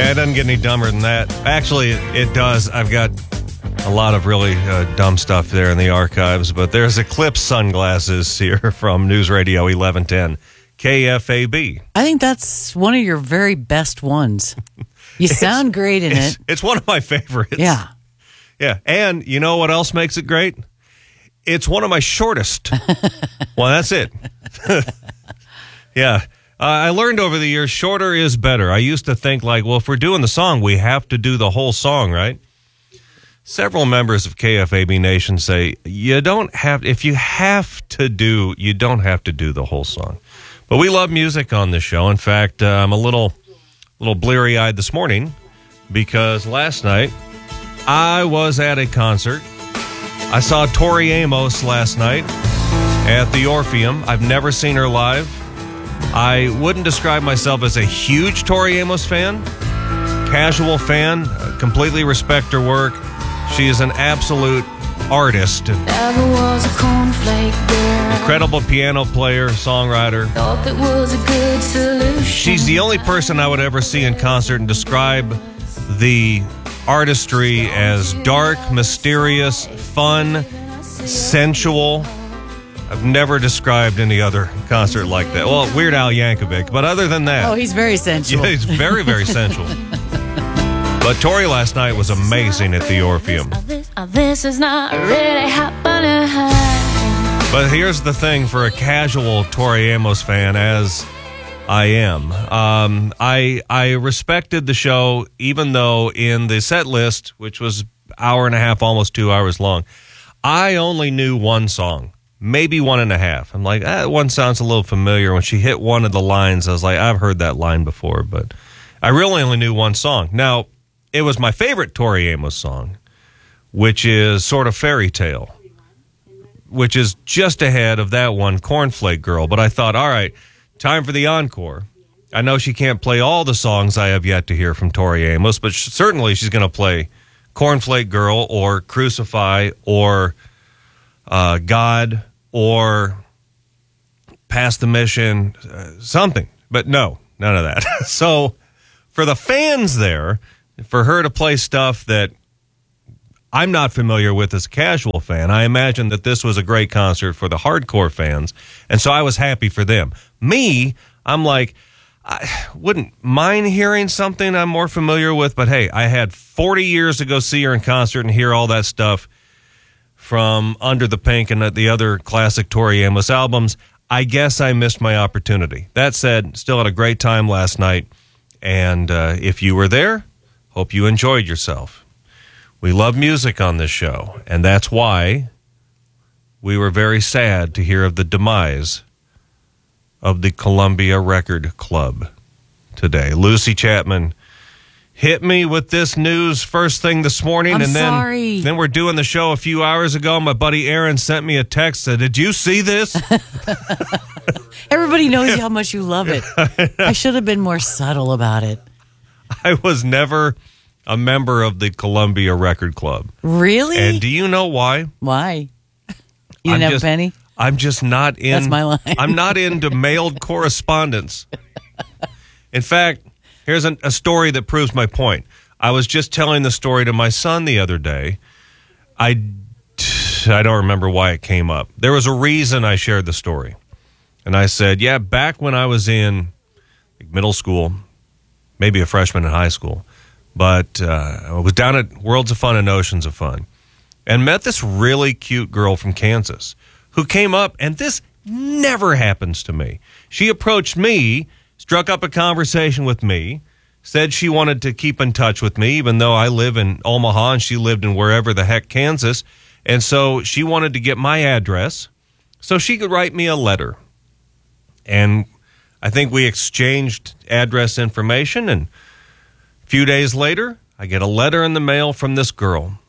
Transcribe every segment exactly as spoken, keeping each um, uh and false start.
Yeah, it doesn't get any dumber than that. Actually, it, it does. I've got a lot of really uh, dumb stuff there in the archives, but there's Eclipse sunglasses here from News Radio eleven ten K F A B. I think that's one of your very best ones. You sound great in it's, it. It's one of my favorites. Yeah. Yeah, and you know what else makes it great? It's one of my shortest. Well, that's it. Yeah. Uh, I learned over the years, shorter is better. I used to think like, well, if we're doing the song, we have to do the whole song, right? Several members of K F A B Nation say, you don't have, if you have to do, you don't have to do the whole song. But we love music on this show. In fact, uh, I'm a little, little bleary-eyed this morning because last night I was at a concert. I saw Tori Amos last night at the Orpheum. I've never seen her live. I wouldn't describe myself as a huge Tori Amos fan. Casual fan. Completely respect her work. She is an absolute artist. Never was a cornflake girl. Incredible piano player, songwriter. Thought that was a good solution. She's the only person I would ever see in concert and describe the artistry as dark, mysterious, fun, sensual. I've never described any other concert like that. Well, Weird Al Yankovic, but other than that... Oh, he's very sensual. Yeah, he's very, very sensual. But Tori last night was amazing at the Orpheum. This, this is not really happening. But here's the thing for a casual Tori Amos fan, as I am. Um, I I respected the show, even though in the set list, which was hour and a half, almost two hours long, I only knew one song, maybe one and a half. I'm like, that one sounds a little familiar. When she hit one of the lines, I was like, I've heard that line before, but I really only knew one song. Now, it was my favorite Tori Amos song, which is sort of Fairy Tale, which is just ahead of that one, Cornflake Girl. But I thought, all right, time for the encore. I know she can't play all the songs I have yet to hear from Tori Amos, but sh- certainly she's going to play Cornflake Girl or Crucify or uh, God or Past the Mission, uh, something. But no, none of that. So for the fans there, for her to play stuff that I'm not familiar with as a casual fan, I imagine that this was a great concert for the hardcore fans, and so I was happy for them. Me, I'm like, I wouldn't mind hearing something I'm more familiar with, but hey, I had forty years to go see her in concert and hear all that stuff from Under the Pink and the other classic Tori Amos albums. I guess I missed my opportunity. That said, still had a great time last night, and uh, if you were there, hope you enjoyed yourself. We love music on this show, and that's why we were very sad to hear of the demise of the Columbia Record Club today. Lucy Chapman hit me with this news first thing this morning, I'm and then sorry. then we're doing the show a few hours ago. My buddy Aaron sent me a text, said, did you see this? Everybody knows how much you love it. I should have been more subtle about it. I was never a member of the Columbia Record Club. Really? And do you know why? Why? You didn't I'm have just, a penny? I'm just not in. That's my line. I'm not into mailed correspondence. In fact, here's an, a story that proves my point. I was just telling the story to my son the other day. I, I don't remember why it came up. There was a reason I shared the story. And I said, yeah, back when I was in middle school, maybe a freshman in high school, but uh, I was down at Worlds of Fun and Oceans of Fun and met this really cute girl from Kansas who came up, and this never happens to me. She approached me, struck up a conversation with me, said she wanted to keep in touch with me, even though I live in Omaha and she lived in wherever the heck, Kansas. And so she wanted to get my address so she could write me a letter. And I think we exchanged address information, and a few days later, I get a letter in the mail from this girl.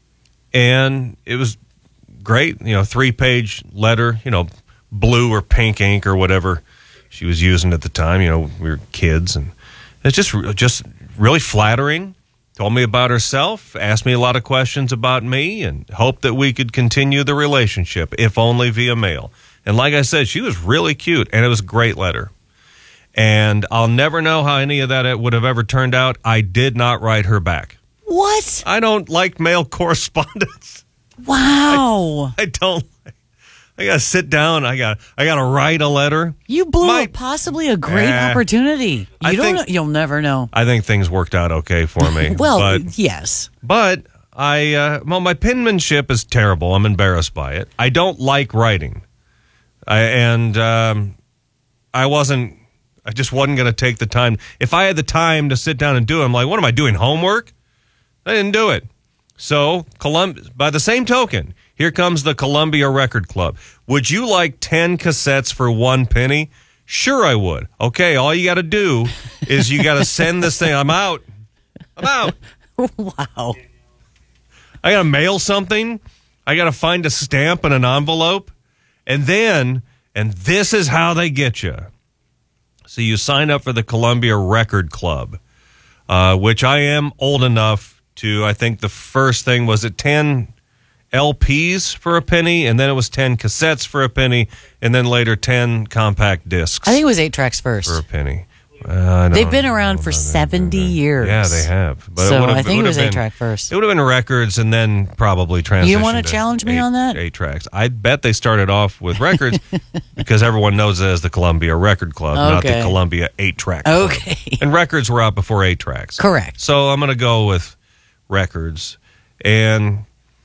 And it was great, you know, three-page letter, you know, blue or pink ink or whatever she was using at the time. You know, we were kids, and it's just just really flattering. Told me about herself, asked me a lot of questions about me, and hoped that we could continue the relationship, if only via mail. And like I said, she was really cute, and it was a great letter. And I'll never know how any of that would have ever turned out. I did not write her back. What? I don't like mail correspondence. Wow. I don't. I gotta sit down. I got. I gotta write a letter. You blew My- up possibly a great Eh, opportunity. You I don't think- know. You'll never know. I think things worked out okay for me. Well, but, yes. but I. Uh, well, my penmanship is terrible. I'm embarrassed by it. I don't like writing, I, and um, I wasn't. I just wasn't going to take the time. If I had the time to sit down and do it, I'm like, what am I doing? Homework? I didn't do it. So, Colum- by the same token, here comes the Columbia Record Club. Would you like ten cassettes for one penny? Sure, I would. Okay, all you got to do is you got to send this thing. I'm out. I'm out. Wow. I got to mail something. I got to find a stamp and an envelope. And then, and this is how they get you. So you sign up for the Columbia Record Club, uh, which I am old enough to, I think the first thing was at ten L Ps for a penny, and then it was ten cassettes for a penny, and then later ten compact discs I think it was eight tracks first. for a penny. Uh, I They've don't been know around for about that. seventy years. Yeah, they have. But So would've- I think it would've was been- eight-track first. It would have been records and then probably transitioned. You wanna challenge me eight, on that? Eight tracks. I bet they started off with records because everyone knows it as the Columbia Record Club, not the Okay. Columbia eight track Club. Okay. And records were out before eight tracks. Correct. So I'm going to go with records. And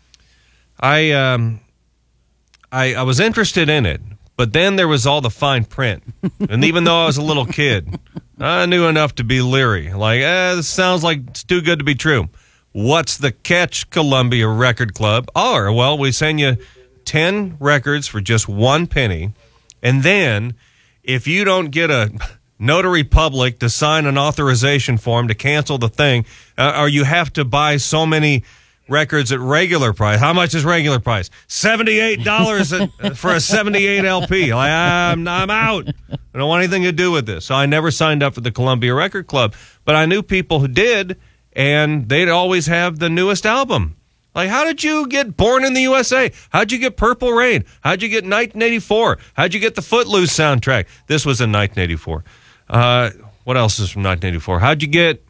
I, um, I, I was interested in it, but then there was all the fine print. And even though I was a little kid, I knew enough to be leery. Like, eh, this sounds like it's too good to be true. What's the catch, Columbia Record Club? Oh, well, we send you ten records for just one penny. And then if you don't get a notary public to sign an authorization form to cancel the thing, uh, or you have to buy so many records at regular price. How much is regular price? seventy-eight dollars for a seventy-eight L P. Like, I'm, I'm out. I don't want anything to do with this. So I never signed up for the Columbia Record Club, but I knew people who did, and they'd always have the newest album. Like, how did you get Born in the U S A? How'd you get Purple Rain? How'd you get nineteen eighty-four? How'd you get the Footloose soundtrack? This was in nineteen eighty-four. Uh, what else is from nineteen eighty-four? How'd you get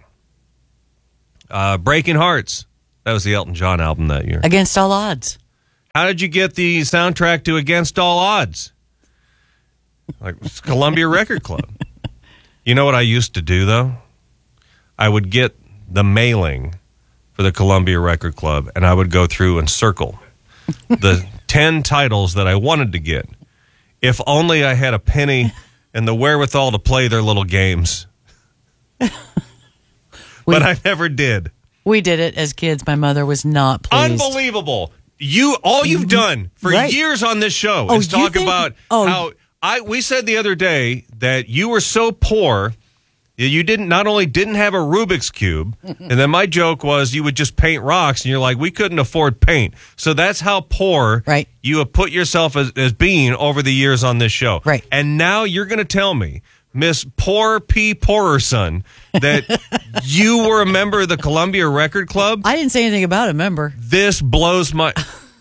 uh, Breaking Hearts? That was the Elton John album that year. Against All Odds. How did you get the soundtrack to Against All Odds? Like, it's Columbia Record Club. You know what I used to do, though? I would get the mailing for the Columbia Record Club, and I would go through and circle the ten titles that I wanted to get. If only I had a penny and the wherewithal to play their little games. We- But I never did. We did it as kids. My mother was not pleased. Unbelievable. You all you've done for Right. years on this show Oh, is you talk think- about oh. how I we said the other day that you were so poor that you didn't not only didn't have a Rubik's Cube, and then my joke was you would just paint rocks, and you're like, we couldn't afford paint. So that's how poor Right. you have put yourself as, as being over the years on this show. Right. And now you're gonna tell me, Miss Poor P. Porerson, that you were a member of the Columbia Record Club? I didn't say anything about it, remember? This blows my.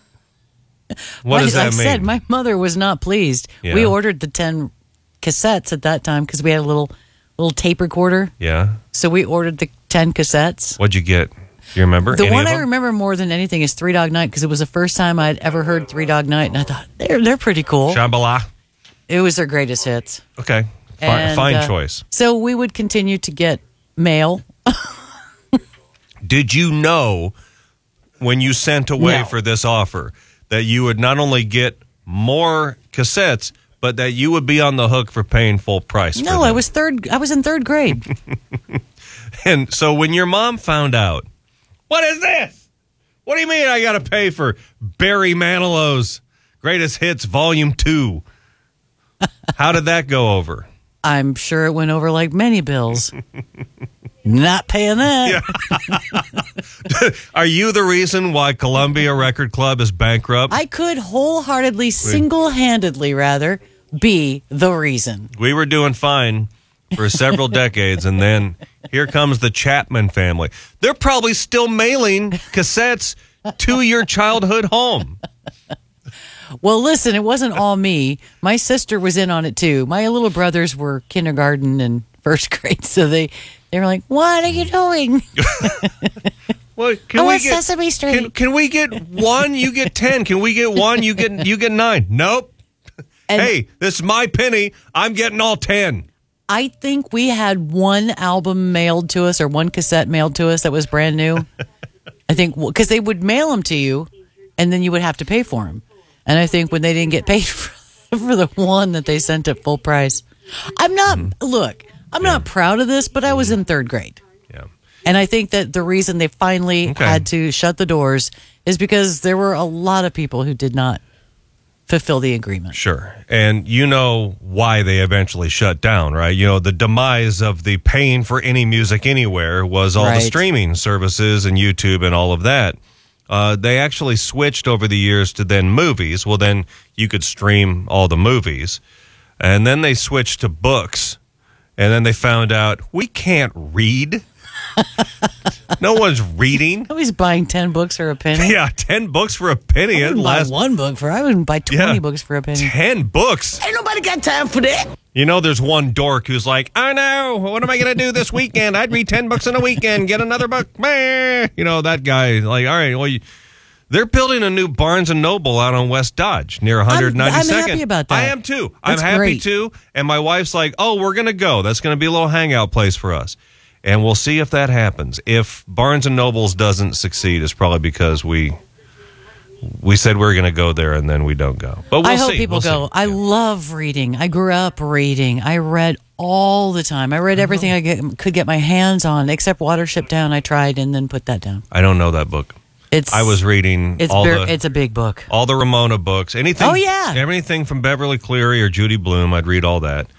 What Like does that I mean? said, my mother was not pleased. Yeah. We ordered the ten cassettes at that time because we had a little little tape recorder. yeah. So we ordered the ten cassettes. What'd you get? Do you remember? The Any one of I them? remember more than anything is Three Dog Night because it was the first time I'd ever heard Three Dog Night, and I thought they're they're pretty cool. Shambhala. It was their greatest hits. Okay. Fine, And, fine uh, choice. So we would continue to get mail. Did you know when you sent away No. for this offer that you would not only get more cassettes, but that you would be on the hook for paying full price? for No, I them? was third. I was in third grade. And so when your mom found out, what is this? What do you mean I got to pay for Barry Manilow's Greatest Hits Volume two? How did that go over? I'm sure it went over like many bills. Not paying that. Are you the reason why Columbia Record Club is bankrupt? I could wholeheartedly, single-handedly, rather, be the reason. We were doing fine for several decades, and then here comes the Chapman family. They're probably still mailing cassettes to your childhood home. Well, listen, it wasn't all me. My sister was in on it too. My little brothers were kindergarten and first grade, so they they were like, "What are you doing?" Well, can I we want get Sesame Street. Can, can we get one? You get ten. Can we get one? You get you get nine. Nope. And Hey, this is my penny. I'm getting all ten. I think we had one album mailed to us or one cassette mailed to us that was brand new. I think because they would mail them to you, and then you would have to pay for them. And I think when they didn't get paid for, for the one that they sent at full price, I'm not. Mm-hmm. Look, I'm yeah. not proud of this, but I was in third grade. Yeah. And I think that the reason they finally okay. had to shut the doors is because there were a lot of people who did not fulfill the agreement. Sure. And you know why they eventually shut down, right? You know, the demise of the paying for any music anywhere was all right. the streaming services and YouTube and all of that. Uh, they actually switched over the years to then movies. Well, then you could stream all the movies. And then they switched to books. And then they found out we can't read. No one's reading. Nobody's buying ten books for a penny. Yeah, ten books for a penny. I wouldn't buy one book for. I wouldn't buy twenty yeah, books for a penny. Ten books. Ain't nobody got time for that. You know, there's one dork who's like, I know. What am I going to do this weekend? I'd read ten books in a weekend. Get another book. You know, that guy. Like, all right, well, you, they're building a new Barnes and Noble out on West Dodge near one hundred ninety-second. I'm, I'm happy about that. I am too. That's I'm happy great. too. And my wife's like, oh, we're going to go. That's going to be a little hangout place for us. And we'll see if that happens. If Barnes and Nobles doesn't succeed, it's probably because we we said we were going to go there and then we don't go. But we'll I hope see. people we'll go. See. I yeah. love reading. I grew up reading. I read all the time. I read everything I get, could get my hands on, except Watership Down. I tried and then put that down. I don't know that book. It's. I was reading It's all ber- the it's a big book. all the Ramona books. Anything? Oh, yeah. Anything from Beverly Cleary or Judy Blume, I'd read all that.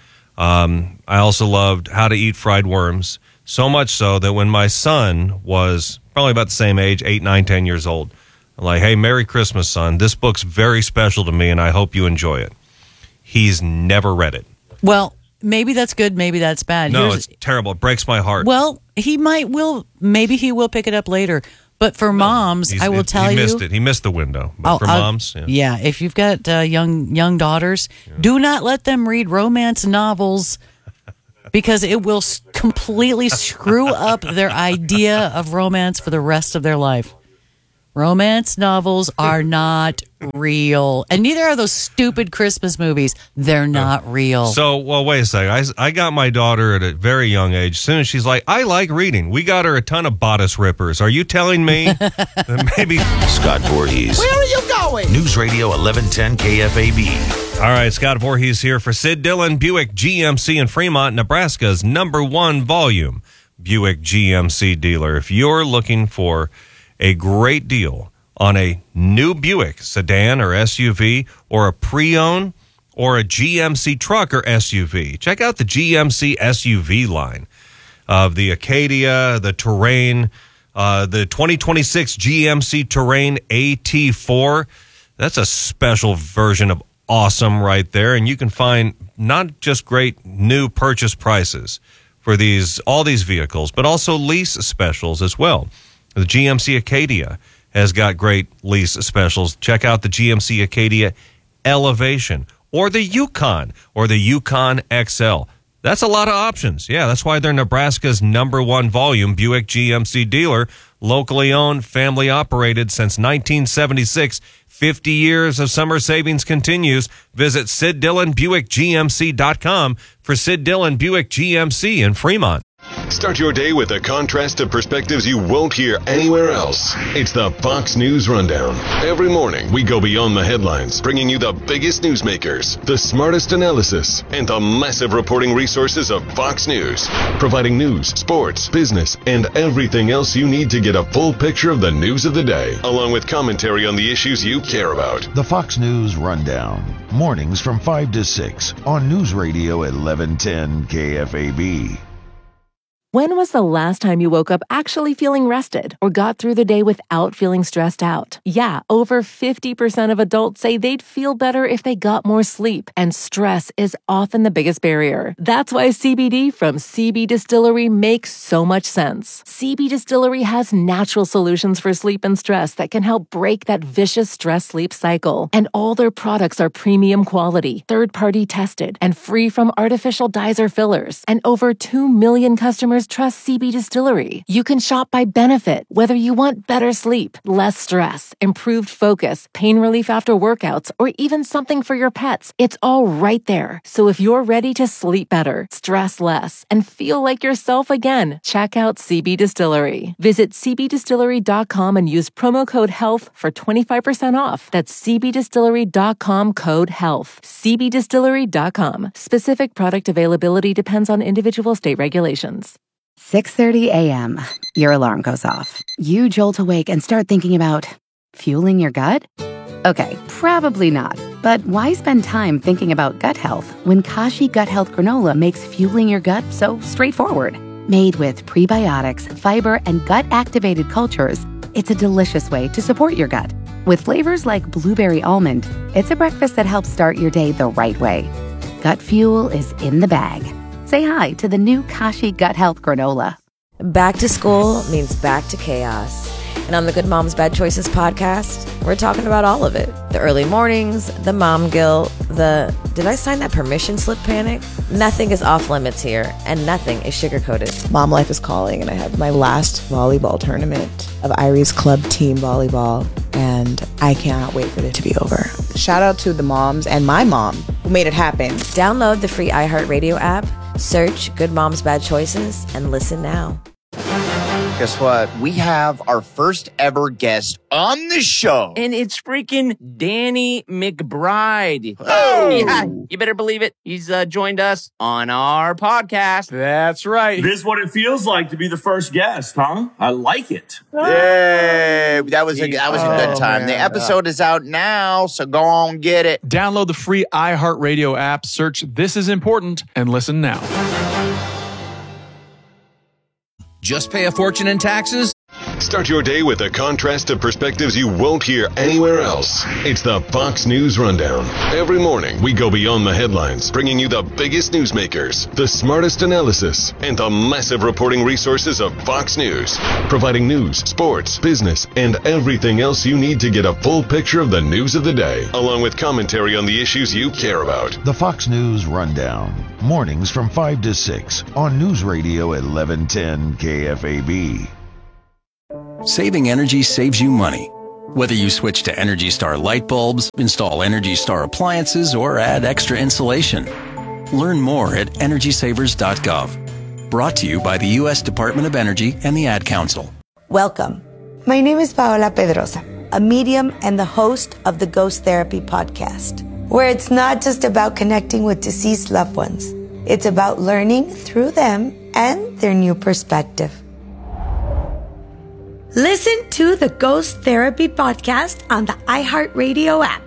Um, I also loved How to Eat Fried Worms. So much so that when my son was probably about the same age, eight, nine, ten years old, I'm like, hey, Merry Christmas, son. This book's very special to me, and I hope you enjoy it. He's never read it. Well, maybe that's good. Maybe that's bad. No, Here's, it's terrible. It breaks my heart. well, he might will. Maybe he will pick it up later. But for moms, He's- I will it- tell he you. missed it. He missed the window. But I'll- for I'll- moms, yeah. yeah, if you've got uh, young young daughters, do not let them read romance novels because it will s- completely screw up their idea of romance for the rest of their life. Romance novels are not real, and neither are those stupid Christmas movies. They're not real. So, well, wait a second. I, I got my daughter at a very young age. As soon as she's like, I like reading, we got her a ton of bodice rippers. Are you telling me that maybe... Scott Voorhees. Where are you going? News Radio eleven ten K F A B. All right, Scott Voorhees here for Sid Dillon, Buick G M C in Fremont, Nebraska's number one volume Buick G M C dealer. If you're looking for a great deal on a new Buick sedan or S U V or a pre-owned or a G M C truck or S U V, check out the G M C S U V line of the Acadia, the Terrain, uh, the twenty twenty-six G M C Terrain A T four. That's a special version of awesome right there. And you can find not just great new purchase prices for these all these vehicles, but also lease specials as well. The G M C Acadia has got great lease specials. Check out the G M C Acadia Elevation or the Yukon or the Yukon X L. That's a lot of options. Yeah, that's why they're Nebraska's number one volume Buick G M C dealer, locally owned, family operated since nineteen seventy-six. fifty years of summer savings continues. Visit Sid Dillon Buick G M C dot com for Sid Dillon Buick G M C in Fremont. Start your day with a contrast of perspectives you won't hear anywhere else. It's the Fox News Rundown. Every morning, we go beyond the headlines, bringing you the biggest newsmakers, the smartest analysis, and the massive reporting resources of Fox News, providing news, sports, business, and everything else you need to get a full picture of the news of the day, along with commentary on the issues you care about. The Fox News Rundown, mornings from five to six on News Radio eleven ten K F A B. When was the last time you woke up actually feeling rested or got through the day without feeling stressed out? Yeah, over fifty percent of adults say they'd feel better if they got more sleep, and stress is often the biggest barrier. That's why C B D from C B Distillery makes so much sense. C B Distillery has natural solutions for sleep and stress that can help break that vicious stress-sleep cycle. And all their products are premium quality, third-party tested, and free from artificial dyes or fillers. And over two million customers trust C B Distillery. You can shop by benefit, whether you want better sleep, less stress, improved focus, pain relief after workouts, or even something for your pets. It's all right there. So if you're ready to sleep better, stress less, and feel like yourself again, check out C B Distillery. Visit c b distillery dot com and use promo code HEALTH for twenty-five percent off. That's c b distillery dot com code HEALTH. c b distillery dot com. Specific product availability depends on individual state regulations. six thirty a.m. Your alarm goes off. You jolt awake and start thinking about fueling your gut? Okay, probably not. But why spend time thinking about gut health when Kashi Gut Health Granola makes fueling your gut so straightforward? Made with prebiotics, fiber, and gut-activated cultures, it's a delicious way to support your gut. With flavors like blueberry almond, it's a breakfast that helps start your day the right way. Gut fuel is in the bag. Say hi to the new Kashi Gut Health Granola. Back to school means back to chaos. And on the Good Moms Bad Choices podcast, we're talking about all of it. The early mornings, the mom guilt, the did I sign that permission slip panic? Nothing is off limits here, and nothing is sugar-coated. Mom life is calling, and I have my last volleyball tournament of Irie's club team volleyball, and I cannot wait for it to be over. Shout out to the moms and my mom who made it happen. Download the free iHeartRadio app, search Good Moms Bad Choices, and listen now. Guess what? We have our first ever guest on the show. And it's freaking Danny McBride. Oh! Yeah, you better believe it. He's uh, joined us on our podcast. That's right. This is what it feels like to be the first guest, huh? I like it. Yay! That was a, that was a good time. Oh, the man. episode is out now, so go on, get it. Download the free iHeartRadio app, search This Is Important, and listen now. Just pay a fortune in taxes? Start your day with a contrast of perspectives you won't hear anywhere else. It's the Fox News Rundown. Every morning, we go beyond the headlines, bringing you the biggest newsmakers, the smartest analysis, and the massive reporting resources of Fox News, providing news, sports, business, and everything else you need to get a full picture of the news of the day, along with commentary on the issues you care about. The Fox News Rundown. Mornings from five to six on News Radio eleven ten K F A B. Saving energy saves you money. Whether you switch to Energy Star light bulbs, install Energy Star appliances, or add extra insulation. Learn more at energy savers dot gov. Brought to you by the U S Department of Energy and the Ad Council. Welcome. My name is Paola Pedrosa, a medium and the host of the Ghost Therapy podcast, where it's not just about connecting with deceased loved ones. It's about learning through them and their new perspective. Listen to the Ghost Therapy podcast on the iHeartRadio app.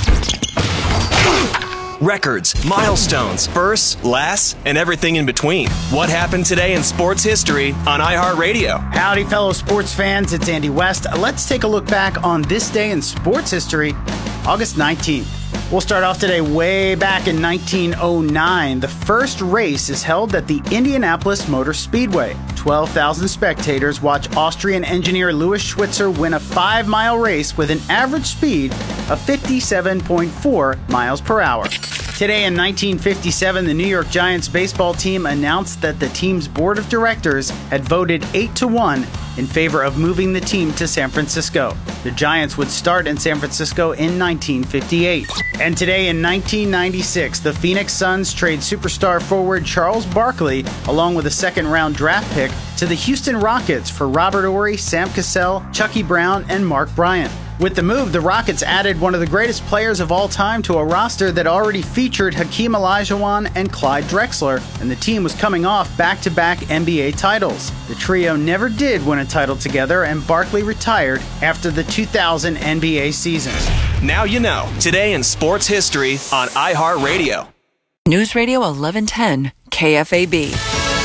Records, milestones, firsts, lasts, and everything in between. What happened today in sports history on iHeartRadio? Howdy, fellow sports fans. It's Andy West. Let's take a look back on this day in sports history, August nineteenth. We'll start off today way back in nineteen oh nine. The first race is held at the Indianapolis Motor Speedway. twelve thousand spectators watch Austrian engineer Louis Schwitzer win a five-mile race with an average speed of fifty-seven point four miles per hour. Today in nineteen fifty-seven, the New York Giants baseball team announced that the team's board of directors had voted eight to one in favor of moving the team to San Francisco. The Giants would start in San Francisco in nineteen fifty-eight. And today in nineteen ninety-six, the Phoenix Suns trade superstar forward Charles Barkley along with a second-round draft pick to the Houston Rockets for Robert Horry, Sam Cassell, Chucky Brown, and Mark Bryant. With the move, the Rockets added one of the greatest players of all time to a roster that already featured Hakeem Olajuwon and Clyde Drexler, and the team was coming off back-to-back N B A titles. The trio never did win a title together, and Barkley retired after the two thousand N B A season. Now you know. Today in sports history on iHeartRadio. News Radio eleven ten K F A B.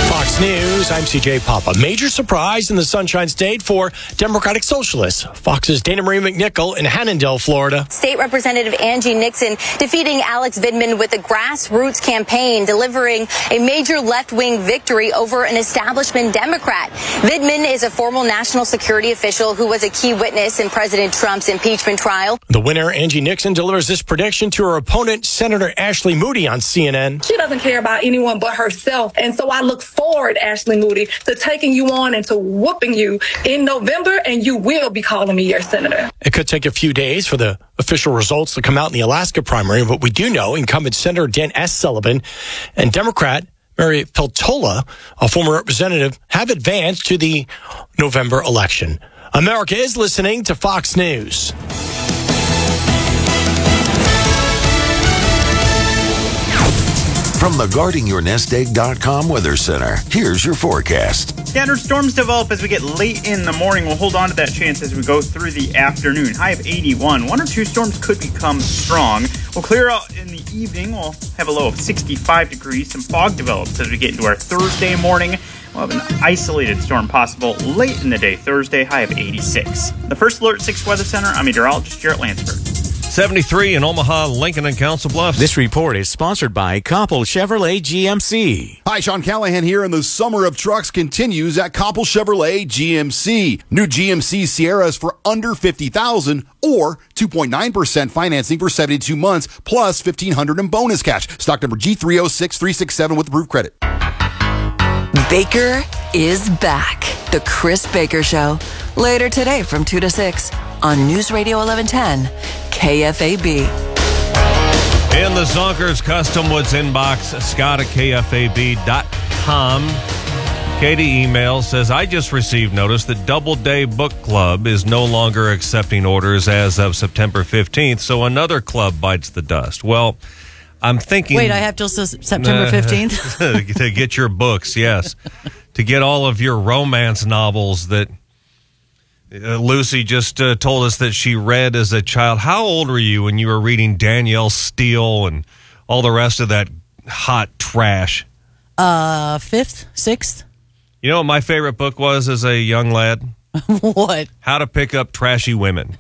Fox News, I'm C J Papa. Major surprise in the Sunshine State for Democratic Socialists. Fox's Dana Marie McNichol in Hannondale, Florida. State Representative Angie Nixon defeating Alex Vidman with a grassroots campaign, delivering a major left-wing victory over an establishment Democrat. Vidman is a former national security official who was a key witness in President Trump's impeachment trial. The winner, Angie Nixon, delivers this prediction to her opponent, Senator Ashley Moody, on C N N. She doesn't care about anyone but herself, and so I look forward, Ashley Moody, to taking you on and to whooping you in November, and you will be calling me your senator. It could take a few days for the official results to come out in the Alaska primary, but we do know incumbent Senator Dan S. Sullivan and Democrat Mary Peltola, a former representative, have advanced to the November election. America is listening to Fox News. From the guarding your nest egg dot com Weather Center, here's your forecast. Scattered storms develop as we get late in the morning. We'll hold on to that chance as we go through the afternoon. High of eighty-one. One or two storms could become strong. We'll clear out in the evening. We'll have a low of sixty-five degrees. Some fog develops as we get into our Thursday morning. We'll have an isolated storm possible late in the day Thursday, high of eighty-six. The First Alert six Weather Center, I'm meteorologist Jarrett Lansford. seventy-three in Omaha, Lincoln, and Council Bluffs. This report is sponsored by Koppel Chevrolet G M C. Hi, Sean Callahan here, and the summer of trucks continues at Koppel Chevrolet G M C. New G M C Sierras for under fifty thousand dollars or two point nine percent financing for seventy-two months plus fifteen hundred dollars in bonus cash. Stock number G three oh six three six seven with approved credit. Baker is back. The Chris Baker Show. Later today from two to six on News Radio eleven ten, K F A B. In the Zonkers Custom Woods inbox, Scott at K F A B dot com. Katie email says, I just received notice that Doubleday Book Club is no longer accepting orders as of September fifteenth, so another club bites the dust. Well, I'm thinking... Wait, I have till September fifteenth? To get your books, yes. To get all of your romance novels that uh, Lucy just uh, told us that she read as a child. How old were you when you were reading Danielle Steele and all the rest of that hot trash? Uh, fifth, sixth. You know what my favorite book was as a young lad? What? How to Pick Up Trashy Women.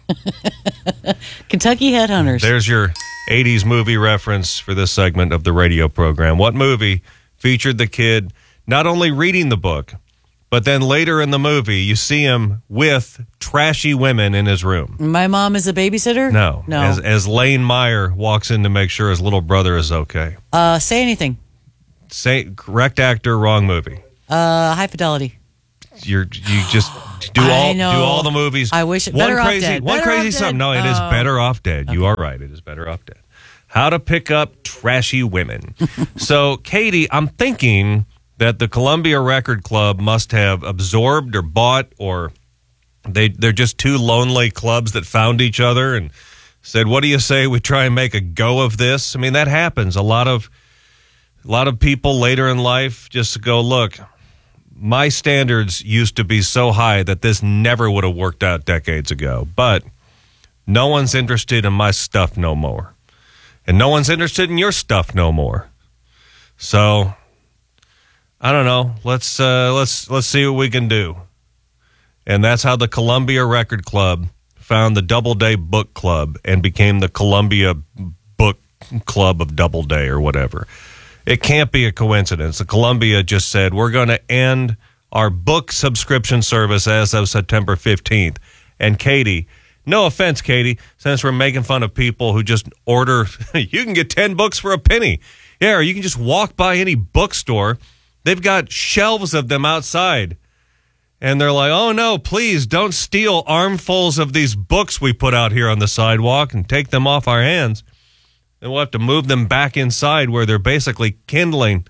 Kentucky Headhunters. There's your eighties movie reference for this segment of the radio program. What movie featured the kid not only reading the book, but then later in the movie, you see him with trashy women in his room? My Mom is a Babysitter? No. No. As, as Lane Meyer walks in to make sure his little brother is okay. Uh, Say Anything. Say, correct actor, wrong movie. Uh, High Fidelity. You're you just do I all know. do all the movies. I wish it one Better Off crazy Dead. one Better crazy Off something. Dead. No, it is Oh. Better Off Dead. You are right. It is Better Off Dead. How to Pick Up Trashy Women. So, Katie, I'm thinking that the Columbia Record Club must have absorbed or bought, or they they're just two lonely clubs that found each other and said, "What do you say we try and make a go of this?" I mean, that happens. A lot of a lot of people later in life just go, "Look, my standards used to be so high that this never would have worked out decades ago, but no one's interested in my stuff no more. And no one's interested in your stuff no more. So, I don't know. Let's uh, let's let's see what we can do." And that's how the Columbia Record Club found the Doubleday Book Club and became the Columbia Book Club of Doubleday or whatever. It can't be a coincidence. The Columbia just said, we're going to end our book subscription service as of September fifteenth. And Katie, no offense, Katie, since we're making fun of people who just order, you can get ten books for a penny. Yeah, or you can just walk by any bookstore. They've got shelves of them outside. And they're like, oh, no, please don't steal armfuls of these books we put out here on the sidewalk and take them off our hands. Then we'll have to move them back inside where they're basically kindling.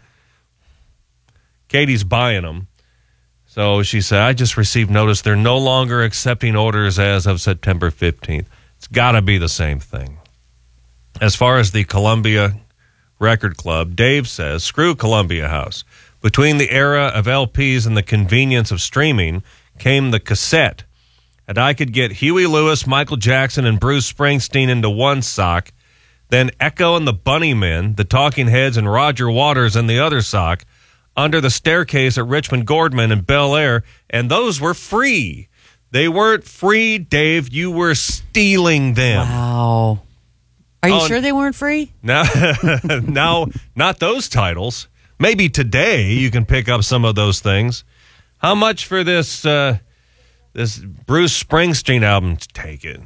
Katie's buying them. So she said, I just received notice they're no longer accepting orders as of September fifteenth. It's got to be the same thing. As far as the Columbia Record Club, Dave says, screw Columbia House. Between the era of L Ps and the convenience of streaming came the cassette. And I could get Huey Lewis, Michael Jackson, and Bruce Springsteen into one sock, then Echo and the Bunnymen, the Talking Heads, and Roger Waters in the other sock, under the staircase at Richmond Gordman and Bel Air, and those were free. They weren't free, Dave. You were stealing them. Wow. Are you Oh, sure they weren't free? Now, now, not those titles. Maybe today you can pick up some of those things. How much for this uh, this Bruce Springsteen album? Take it.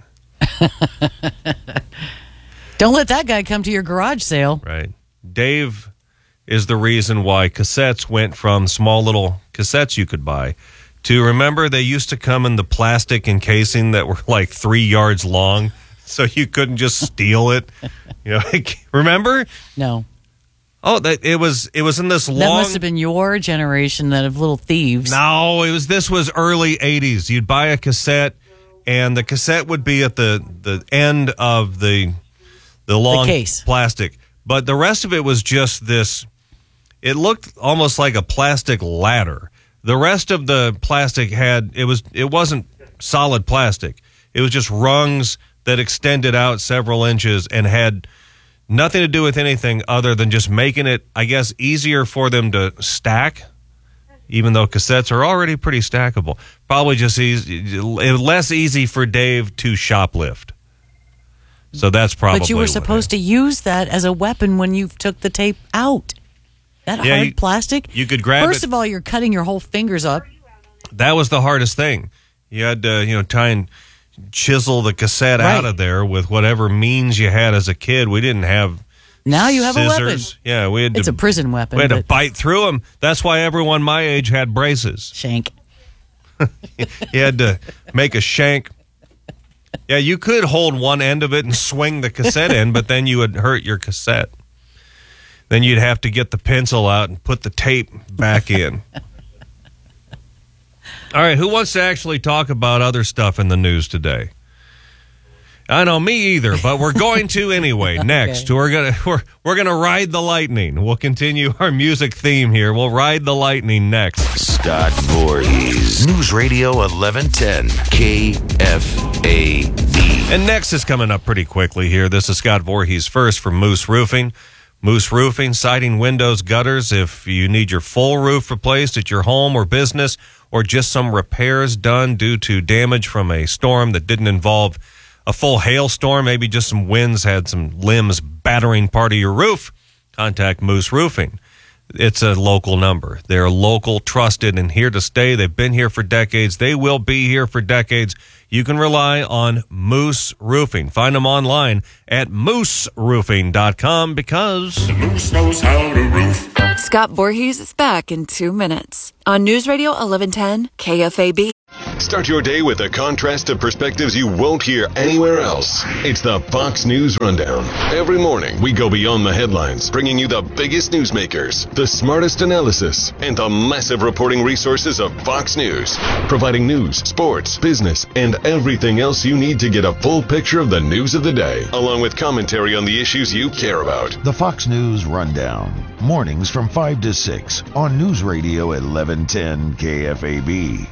Don't let that guy come to your garage sale. Right. Dave is the reason why cassettes went from small little cassettes you could buy to, remember, they used to come in the plastic encasing that were like three yards long, so you couldn't just steal it. You know, remember? No. Oh, that it was it was in this long. That must have been your generation that of little thieves. No, it was this was early eighties. You'd buy a cassette, and the cassette would be at the, the end of the the long The case. plastic. But the rest of it was just this. It looked almost like a plastic ladder. The rest of the plastic had it was it wasn't solid plastic. It was just rungs that extended out several inches and had nothing to do with anything other than just making it, I guess, easier for them to stack, even though cassettes are already pretty stackable. Probably just easy, less easy for Dave to shoplift. So that's probably But you were what supposed to use that as a weapon when you took the tape out. That Yeah, hard you- plastic. you could grab First it- of all, you're cutting your whole fingers up. That was the hardest thing. You had to, you know, try and chisel the cassette Right. out of there with whatever means you had as a kid. We didn't have Now you have a weapon. scissors. Yeah, we had to, It's a prison weapon. we had to but- bite through them. That's why everyone my age had braces. Shank. You had to make a shank. Yeah, you could hold one end of it and swing the cassette in, but then you would hurt your cassette. Then you'd have to get the pencil out and put the tape back in. All right, who wants to actually talk about other stuff in the news today? I know, me either, but we're going to anyway. Next, we're gonna we're we're gonna ride the lightning. We'll continue our music theme here. We'll ride the lightning next. Scott Voorhees, News Radio eleven ten K F A B. And next is coming up pretty quickly here. This is Scott Voorhees first from Moose Roofing. Moose Roofing, siding, windows, gutters. If you need your full roof replaced at your home or business, or just some repairs done due to damage from a storm that didn't involve a full hailstorm, maybe just some winds had some limbs battering part of your roof, contact Moose Roofing. It's a local number. They're local, trusted, and here to stay. They've been here for decades. They will be here for decades. You can rely on Moose Roofing. Find them online at moose roofing dot com because the Moose knows how to roof. Scott Voorhees is back in two minutes on News Radio eleven ten K F A B. Start your day with a contrast of perspectives you won't hear anywhere else. It's the Fox News Rundown. Every morning, we go beyond the headlines, bringing you the biggest newsmakers, the smartest analysis, and the massive reporting resources of Fox News, providing news, sports, business, and everything else you need to get a full picture of the news of the day, along with commentary on the issues you care about. The Fox News Rundown. Mornings from five to six on News Radio eleven ten K F A B.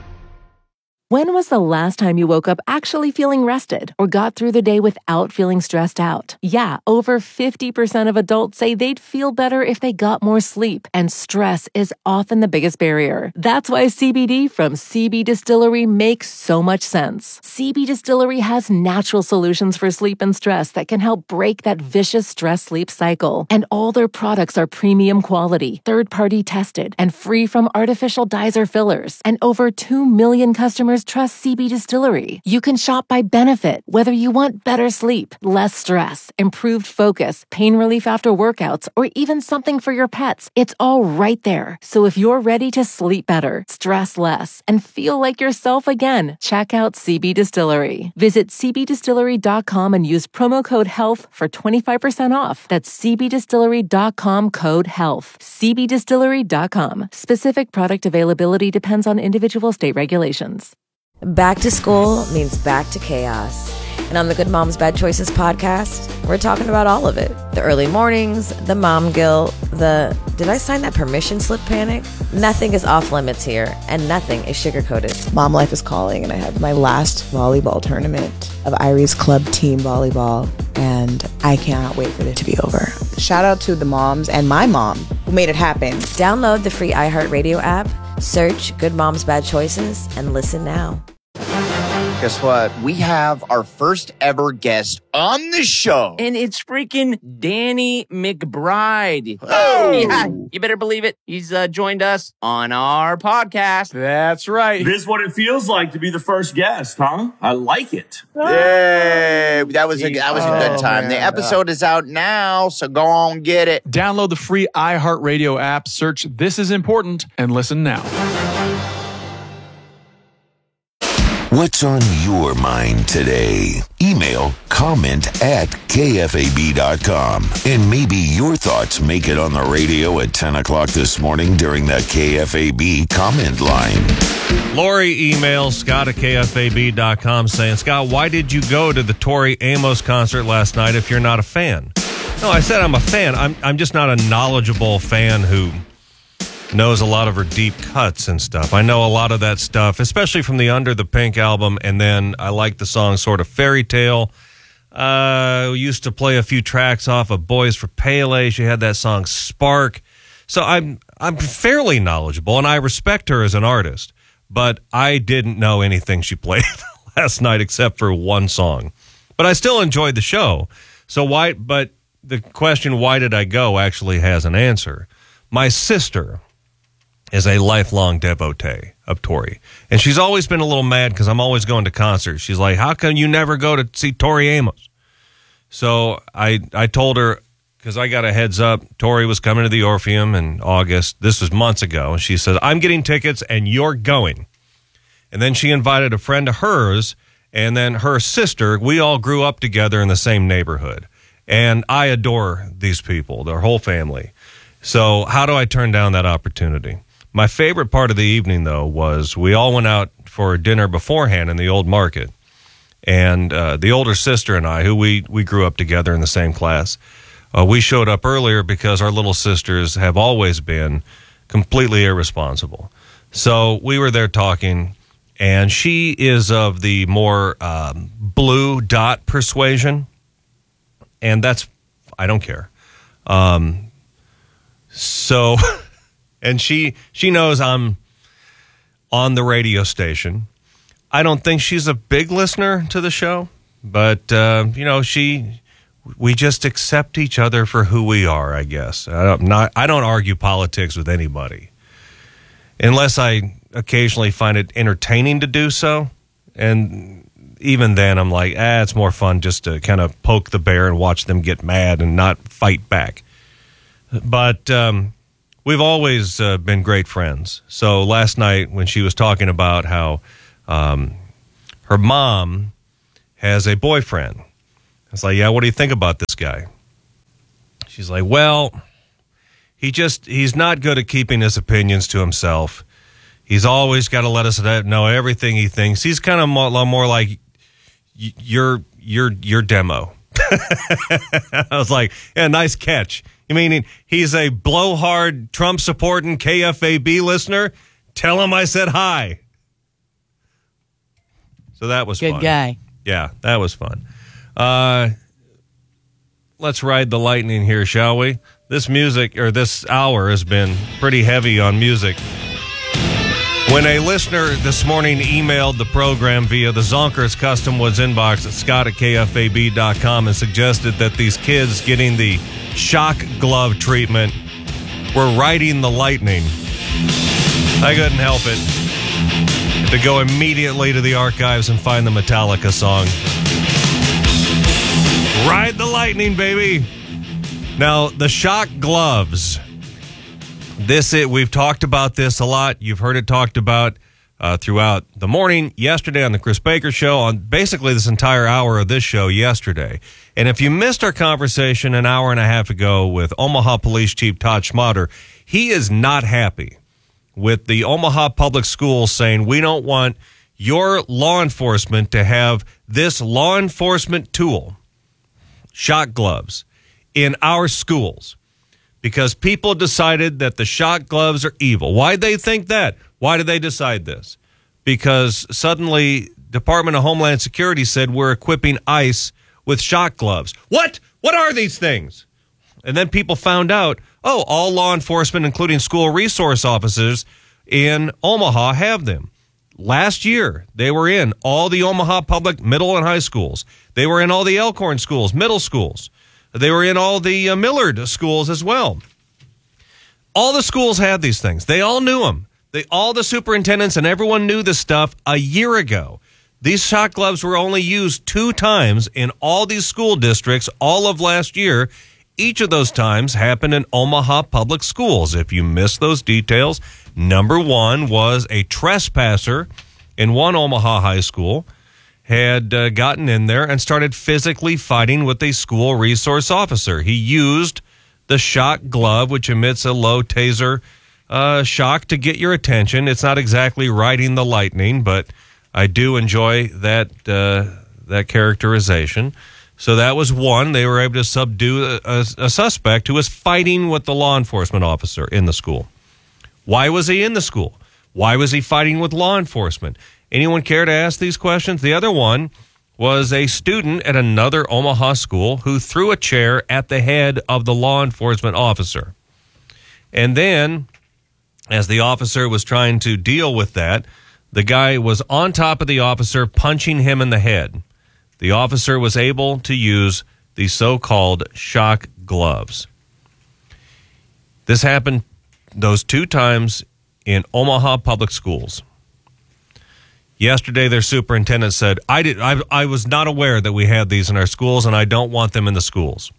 When was the last time you woke up actually feeling rested or got through the day without feeling stressed out? Yeah, over fifty percent of adults say they'd feel better if they got more sleep, and stress is often the biggest barrier. That's why C B D from C B Distillery makes so much sense. C B Distillery has natural solutions for sleep and stress that can help break that vicious stress-sleep cycle. And all their products are premium quality, third-party tested, and free from artificial dyes or fillers. And over two million customers trust C B Distillery. You can shop by benefit, whether you want better sleep, less stress, improved focus, pain relief after workouts, or even something for your pets. It's all right there. So if you're ready to sleep better, stress less, and feel like yourself again, check out C B Distillery. Visit c b distillery dot com and use promo code HEALTH for twenty-five percent off. That's c b distillery dot com code HEALTH. c b distillery dot com. Specific product availability depends on individual state regulations. Back to school means back to chaos. And on the Good Moms Bad Choices podcast, we're talking about all of it. The early mornings, the mom guilt, the did I sign that permission slip panic? Nothing is off limits here, and nothing is sugar-coated. Mom life is calling, and I have my last volleyball tournament of Irie's club team volleyball, and I cannot wait for it to be over. Shout out to the moms and my mom who who made it happen. Download the free iHeartRadio app, search Good Moms Bad Choices, and listen now. Guess what? We have our first ever guest on the show. And it's freaking Danny McBride. Oh! Yeah, you better believe it. He's uh, joined us on our podcast. That's right. This is what it feels like to be the first guest, huh? I like it. Yay! That was a, that was a good Oh, time. man. The episode is out now, so go on get it. Download the free iHeartRadio app, search This Is Important, and listen now. What's on your mind today? Email comment at K F A B dot com. And maybe your thoughts make it on the radio at ten o'clock this morning during the K F A B comment line. Lori emails Scott at K F A B dot com saying, Scott, why did you go to the Tori Amos concert last night if you're not a fan? No, I said I'm a fan. I'm, I'm just not a knowledgeable fan who knows a lot of her deep cuts and stuff. I know a lot of that stuff, especially from the Under the Pink album, and then I like the song sort of Fairy Tale. Uh, we used to play a few tracks off of Boys for Pele. She had that song Spark. So I'm I'm fairly knowledgeable, and I respect her as an artist, but I didn't know anything she played last night except for one song. But I still enjoyed the show. So why? But the question, why did I go, actually has an answer. My sister is a lifelong devotee of Tori. And she's always been a little mad because I'm always going to concerts. She's like, how come you never go to see Tori Amos? So I I told her, because I got a heads up, Tori was coming to the Orpheum in August. This was months ago. And she said, I'm getting tickets and you're going. And then she invited a friend of hers and then her sister. We all grew up together in the same neighborhood. And I adore these people, their whole family. So how do I turn down that opportunity? My favorite part of the evening, though, was we all went out for dinner beforehand in the old market. And uh, the older sister and I, who we, we grew up together in the same class, uh, we showed up earlier because our little sisters have always been completely irresponsible. So we were there talking, and she is of the more um, blue dot persuasion. And that's, I don't care. Um, so... And she she knows I'm on the radio station. I don't think she's a big listener to the show, but, uh, you know, she we just accept each other for who we are, I guess. I don't, not, I don't argue politics with anybody, unless I occasionally find it entertaining to do so. And even then, I'm like, ah, it's more fun just to kind of poke the bear and watch them get mad and not fight back. But... Um, We've always uh, been great friends. So last night when she was talking about how um, her mom has a boyfriend, I was like, yeah, what do you think about this guy? She's like, well, he just, he's not good at keeping his opinions to himself. He's always got to let us know everything he thinks. He's kind of more, more like your, your, your demo. I was like, yeah, nice catch. You mean he's a blowhard, Trump-supporting K F A B listener? Tell him I said hi. So that was Good fun. Good guy. Yeah, that was fun. Uh, let's ride the lightning here, shall we? This music, or this hour, has been pretty heavy on music. When a listener this morning emailed the program via the Zonkers Custom Woods inbox at Scott at K F A B dot com and suggested that these kids getting the shock glove treatment were riding the lightning, I couldn't help it. To go immediately to the archives and find the Metallica song. Ride the lightning, baby. Now, the shock gloves. This it. We've talked about this a lot. You've heard it talked about uh, throughout the morning, yesterday on the Chris Baker Show, on basically this entire hour of this show yesterday. And if you missed our conversation an hour and a half ago with Omaha Police Chief Todd Schmatter, he is not happy with the Omaha Public Schools saying, we don't want your law enforcement to have this law enforcement tool, shock gloves, in our schools. Because people decided that the shock gloves are evil. Why'd they think that? Why did they decide this? Because suddenly Department of Homeland Security said we're equipping ICE with shock gloves. What? What are these things? And then people found out, oh, all law enforcement, including school resource officers in Omaha, have them. Last year, they were in all the Omaha public middle and high schools. They were in all the Elkhorn schools, middle schools. They were in all the uh, Millard schools as well. All the schools had these things. They all knew them. They, all the superintendents and everyone knew this stuff a year ago. These shock gloves were only used two times in all these school districts all of last year. Each of those times happened in Omaha public schools. If you missed those details, number one was a trespasser in one Omaha high school had uh, gotten in there and started physically fighting with a school resource officer. He used the shock glove, which emits a low taser uh, shock to get your attention. It's not exactly riding the lightning, but I do enjoy that uh, that characterization. So that was one. They were able to subdue a, a, a suspect who was fighting with the law enforcement officer in the school. Why was he in the school? Why was he fighting with law enforcement? Anyone care to ask these questions? The other one was a student at another Omaha school who threw a chair at the head of the law enforcement officer. And then, as the officer was trying to deal with that, the guy was on top of the officer, punching him in the head. The officer was able to use the so-called shock gloves. This happened those two times in Omaha public schools. Yesterday, their superintendent said, I, did, I, I was not aware that we had these in our schools, and I don't want them in the schools.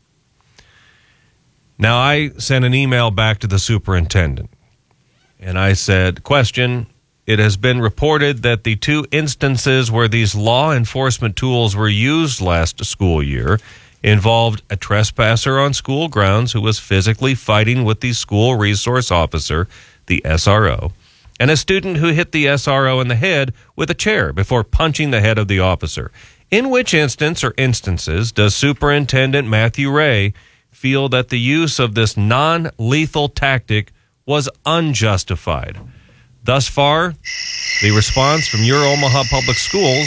Now, I sent an email back to the superintendent, and I said, question, it has been reported that the two instances where these law enforcement tools were used last school year involved a trespasser on school grounds who was physically fighting with the school resource officer, the S R O, and a student who hit the S R O in the head with a chair before punching the head of the officer. In which instance or instances does Superintendent Matthew Ray feel that the use of this non-lethal tactic was unjustified? Thus far, the response from your Omaha Public Schools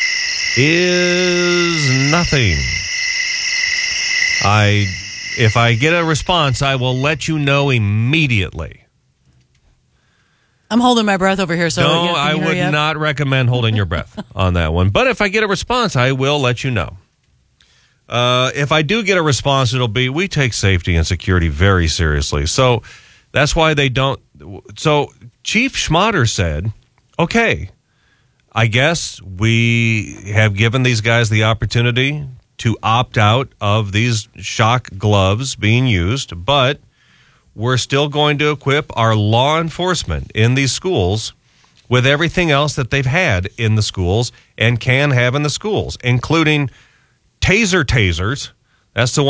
is nothing. I, if I get a response, I will let you know immediately. I'm holding my breath over here, so no, you, I would up? not recommend holding your breath on that one. But if I get a response, I will let you know. Uh, if I do get a response, it'll be, we take safety and security very seriously. So that's why they don't. So Chief Schmatter said, okay, I guess we have given these guys the opportunity to opt out of these shock gloves being used, but we're still going to equip our law enforcement in these schools with everything else that they've had in the schools and can have in the schools, including taser tasers. That's the one.